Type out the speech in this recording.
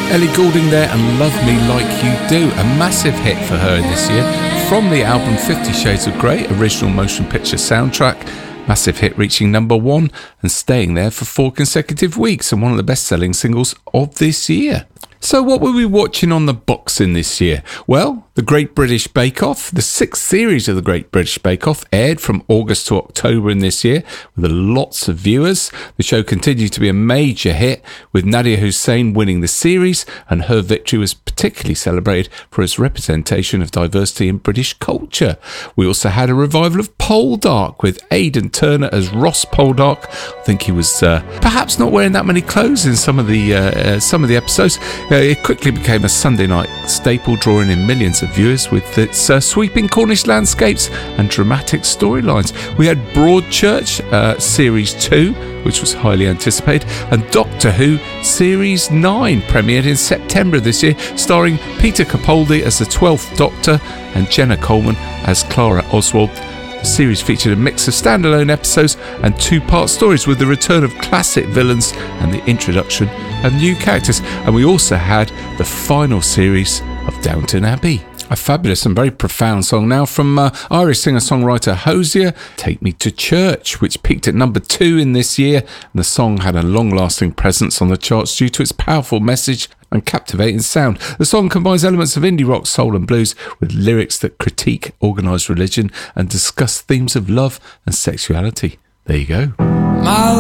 Ellie Goulding there and Love Me Like You Do, a massive hit for her this year from the album 50 Shades of Grey, original motion picture soundtrack. Massive hit reaching number 1 and staying there for 4 consecutive weeks, and one of the best-selling singles of this year. So what were we watching on the boxing this year? Well, The Great British Bake Off, the 6th series of The Great British Bake Off, aired from August to October in this year with lots of viewers. The show continued to be a major hit, with Nadia Hussain winning the series, and her victory was particularly celebrated for its representation of diversity in British culture. We also had a revival of Poldark with Aidan Turner as Ross Poldark. I think he was perhaps not wearing that many clothes in some of the episodes. It quickly became a Sunday night staple, drawing in millions of viewers with its sweeping Cornish landscapes and dramatic storylines. We had Broadchurch Series 2, which was highly anticipated, and Doctor Who Series 9 premiered in September of this year, starring Peter Capaldi as the 12th Doctor and Jenna Coleman as Clara Oswald. The series featured a mix of standalone episodes and 2-part stories, with the return of classic villains and the introduction of new characters. And we also had the final series of Downton Abbey. A fabulous and very profound song now from Irish singer-songwriter Hozier, Take Me to Church, which peaked at number 2 in this year. And the song had a long-lasting presence on the charts due to its powerful message and captivating sound. The song combines elements of indie rock, soul and blues with lyrics that critique organised religion and discuss themes of love and sexuality. There you go.